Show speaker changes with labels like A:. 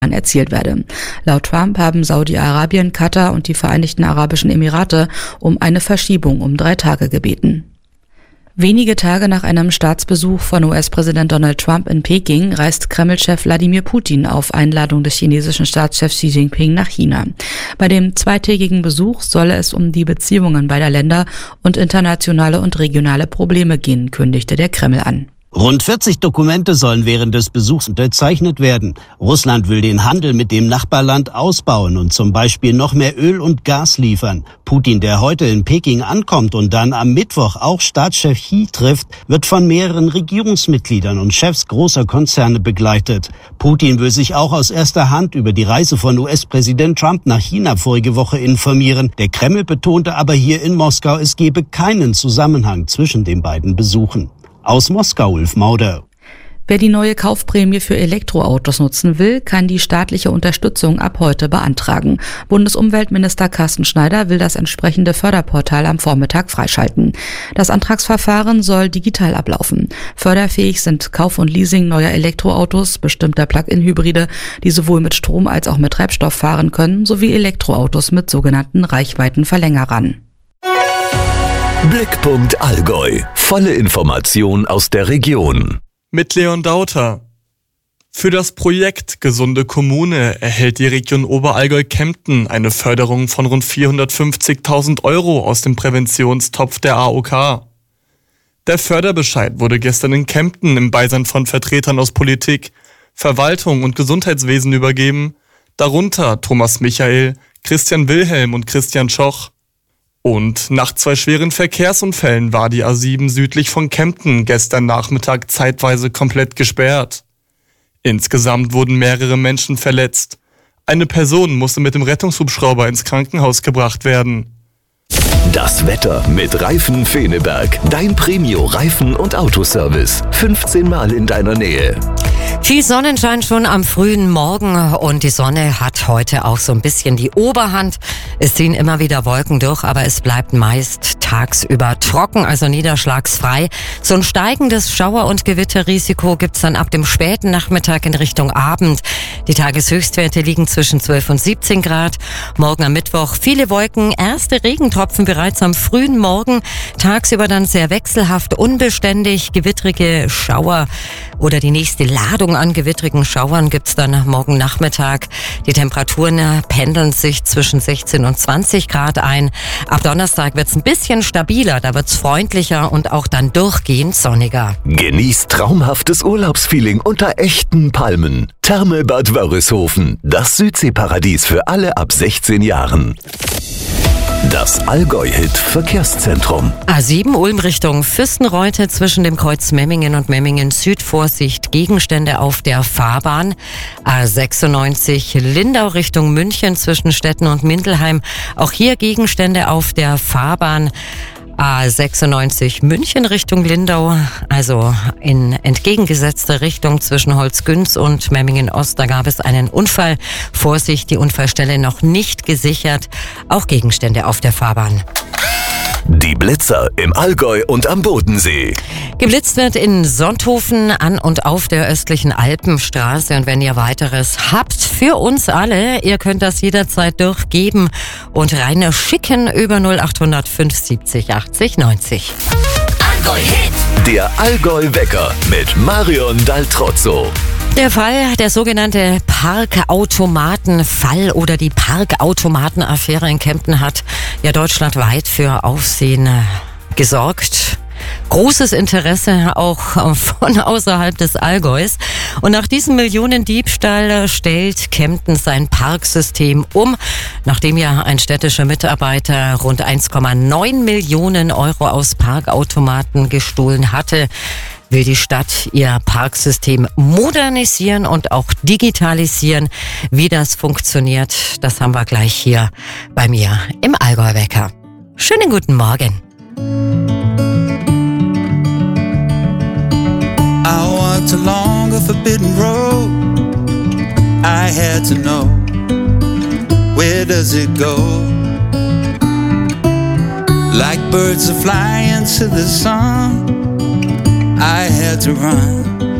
A: erzielt werde. Laut Trump haben Saudi-Arabien, Katar und die Vereinigten Arabischen Emirate um eine Verschiebung um 3 Tage gebeten. Wenige Tage nach einem Staatsbesuch von US-Präsident Donald Trump in Peking reist Kreml-Chef Wladimir Putin auf Einladung des chinesischen Staatschefs Xi Jinping nach China. Bei dem zweitägigen Besuch solle es um die Beziehungen beider Länder und internationale und regionale Probleme gehen, kündigte der Kreml an.
B: Rund 40 Dokumente sollen während des Besuchs unterzeichnet werden. Russland will den Handel mit dem Nachbarland ausbauen und zum Beispiel noch mehr Öl und Gas liefern. Putin, der heute in Peking ankommt und dann am Mittwoch auch Staatschef Xi trifft, wird von mehreren Regierungsmitgliedern und Chefs großer Konzerne begleitet. Putin will sich auch aus erster Hand über die Reise von US-Präsident Trump nach China vorige Woche informieren. Der Kreml betonte aber hier in Moskau, es gebe keinen Zusammenhang zwischen den beiden Besuchen. Aus Moskau, Ulf Mauder.
A: Wer die neue Kaufprämie für Elektroautos nutzen will, kann die staatliche Unterstützung ab heute beantragen. Bundesumweltminister Carsten Schneider will das entsprechende Förderportal am Vormittag freischalten. Das Antragsverfahren soll digital ablaufen. Förderfähig sind Kauf und Leasing neuer Elektroautos, bestimmter Plug-in-Hybride, die sowohl mit Strom als auch mit Treibstoff fahren können, sowie Elektroautos mit sogenannten Reichweitenverlängerern.
C: Blickpunkt Allgäu. Volle Information aus der Region.
D: Mit Leon Dauter. Für das Projekt Gesunde Kommune erhält die Region Oberallgäu-Kempten eine Förderung von rund 450.000 € aus dem Präventionstopf der AOK. Der Förderbescheid wurde gestern in Kempten im Beisein von Vertretern aus Politik, Verwaltung und Gesundheitswesen übergeben, darunter Thomas Michael, Christian Wilhelm und Christian Schoch. Und nach 2 schweren Verkehrsunfällen war die A7 südlich von Kempten gestern Nachmittag zeitweise komplett gesperrt. Insgesamt wurden mehrere Menschen verletzt. Eine Person musste mit dem Rettungshubschrauber ins Krankenhaus gebracht werden.
C: Das Wetter mit Reifen Feneberg. Dein Premio-Reifen- und Autoservice. 15 Mal in deiner Nähe.
E: Viel Sonnenschein schon am frühen Morgen und die Sonne hat heute auch so ein bisschen die Oberhand. Es ziehen immer wieder Wolken durch, aber es bleibt meist tagsüber trocken, also niederschlagsfrei. So ein steigendes Schauer- und Gewitterrisiko gibt's dann ab dem späten Nachmittag in Richtung Abend. Die Tageshöchstwerte liegen zwischen 12 und 17 Grad. Morgen am Mittwoch viele Wolken, erste Regentropfen bereits am frühen Morgen. Tagsüber dann sehr wechselhaft, unbeständig, gewittrige Schauer oder die nächste Ladung an gewittrigen Schauern gibt's dann morgen Nachmittag. Die Temperaturen pendeln sich zwischen 16 und 20 Grad ein. Ab Donnerstag wird's ein bisschen stabiler, da wird's freundlicher und auch dann durchgehend sonniger.
C: Genießt traumhaftes Urlaubsfeeling unter echten Palmen. Thermelbad Wörishofen, das Südseeparadies für alle ab 16 Jahren. Das Allgäu-Hit-Verkehrszentrum.
E: A7 Ulm Richtung Fürstenreute zwischen dem Kreuz Memmingen und Memmingen Süd. Vorsicht, Gegenstände auf der Fahrbahn. A96 Lindau Richtung München zwischen Stetten und Mindelheim. Auch hier Gegenstände auf der Fahrbahn. A96 München Richtung Lindau, also in entgegengesetzte Richtung zwischen Holzgünz und Memmingen-Ost. Da gab es einen Unfall. Vorsicht, die Unfallstelle noch nicht gesichert. Auch Gegenstände auf der Fahrbahn.
C: Die Blitzer im Allgäu und am Bodensee.
E: Geblitzt wird in Sonthofen an und auf der östlichen Alpenstraße. Und wenn ihr weiteres habt für uns alle, ihr könnt das jederzeit durchgeben und rein schicken über 0800 570 80 90.
C: Allgäu-Hit. Der Allgäu-Wecker mit Marion Daltrozzo.
E: Der Fall, der sogenannte Parkautomatenfall oder die Parkautomatenaffäre in Kempten hat ja deutschlandweit für Aufsehen gesorgt. Großes Interesse auch von außerhalb des Allgäus. Und nach diesem Millionendiebstahl stellt Kempten sein Parksystem um. Nachdem ja ein städtischer Mitarbeiter rund 1,9 Millionen € aus Parkautomaten gestohlen hatte, will die Stadt ihr Parksystem modernisieren und auch digitalisieren. Wie das funktioniert, das haben wir gleich hier bei mir im Allgäu-Wecker. Schönen guten Morgen.
F: I walked along a forbidden road. I had to know, where does it go? Like birds are flying to the sun, I had to run.